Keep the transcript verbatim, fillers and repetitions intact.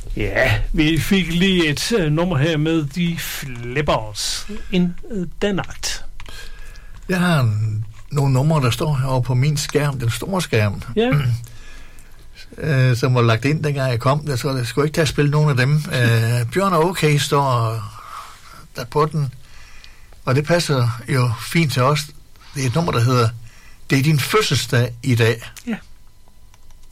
Ja, vi fik lige et uh, nummer her med de Flippers. En uh, danagt. Jeg har en, nogle numre, der står herovre på min skærm, den store skærm. Ja. øh, som var lagt ind, dengang jeg kom. Jeg, så jeg skulle ikke tage at spille nogen af dem. Øh, Bjørn og Okay står der på den. Og det passer jo fint til os. Det er et nummer, der hedder Det er din fødselsdag i dag. Ja.